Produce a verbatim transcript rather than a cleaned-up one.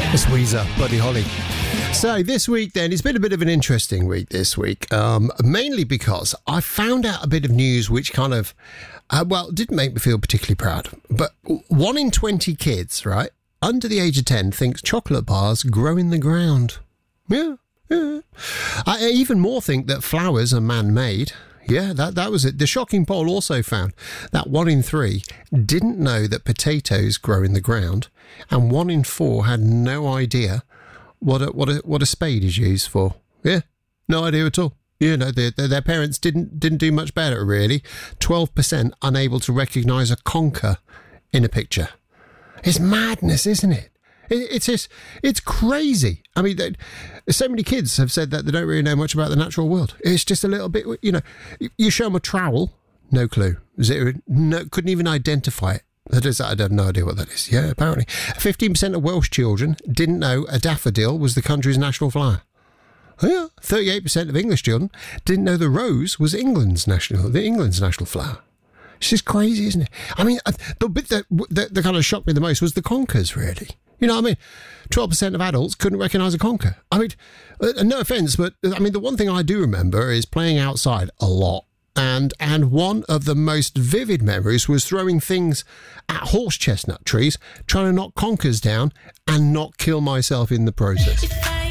It's Weezer, Buddy Holly. So this week then, it's been a bit of an interesting week this week, um, mainly because I found out a bit of news which kind of, uh, well, didn't make me feel particularly proud. But one in twenty kids, right, under the age of ten thinks chocolate bars grow in the ground. Yeah, yeah. I even more think that flowers are man-made. Yeah, that, that was it. The shocking poll also found that one in three didn't know that potatoes grow in the ground, and one in four had no idea what a, what a, what a spade is used for. Yeah, no idea at all. You know, their, their, their parents didn't didn't do much better, really. twelve percent unable to recognise a conker in a picture. It's madness, isn't it? it it's just, it's crazy. I mean, they, so many kids have said that they don't really know much about the natural world. It's just a little bit, you know, you show them a trowel, no clue. Zero, no, couldn't even identify it. That is, I have no idea what that is. Yeah, apparently. fifteen percent of Welsh children didn't know a daffodil was the country's national flower. Yeah, thirty-eight percent of English children didn't know the rose was England's national, the England's national flower. It's just crazy, isn't it? I mean, the bit that, that, that kind of shocked me the most was the conkers, really. You know what I mean? twelve percent of adults couldn't recognise a conker. I mean, uh, no offence, but I mean, the one thing I do remember is playing outside a lot. And and one of the most vivid memories was throwing things at horse chestnut trees, trying to knock conkers down and not kill myself in the process.